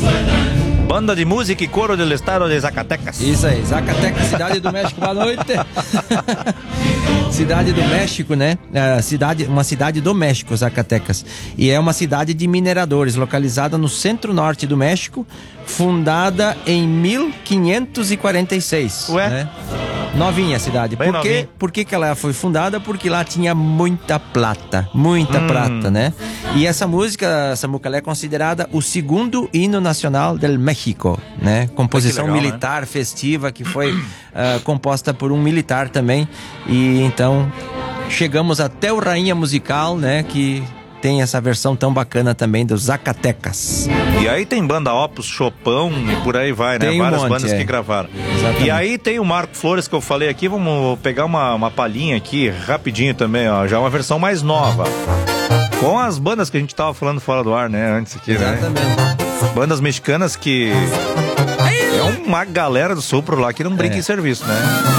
Banda de música e coro do estado de Zacatecas. Isso aí, Zacatecas, cidade do México. Boa noite. Cidade do México, né? Uma cidade do México, Zacatecas. E é uma cidade de mineradores, localizada no centro-norte do México, fundada em 1546. Ué? Né? Novinha a cidade. Por que ela foi fundada? Porque lá tinha muita prata, né? E essa música, Samuca, ela é considerada o segundo hino nacional do México, né? Composição legal, militar, né? Festiva, que foi composta por um militar também. E então chegamos até o Rainha Musical, né? Que tem essa versão tão bacana também dos Zacatecas. E aí tem banda Opus, Chopão e por aí vai, né? Tem Várias monte, bandas que gravaram. Exatamente. E aí tem o Marco Flores que eu falei aqui, vamos pegar uma palhinha aqui, rapidinho também, ó. Já uma versão mais nova. Com as bandas que a gente tava falando fora do ar, né? Antes aqui, Exatamente. né? Bandas mexicanas que... É uma galera do sopro lá que não brinca em serviço, né?